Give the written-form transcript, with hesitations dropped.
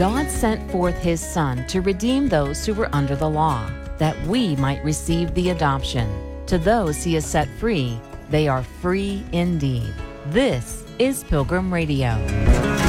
God sent forth His Son to redeem those who were under the law, that we might receive the adoption. To those He has set free, they are free indeed. This is Pilgrim Radio.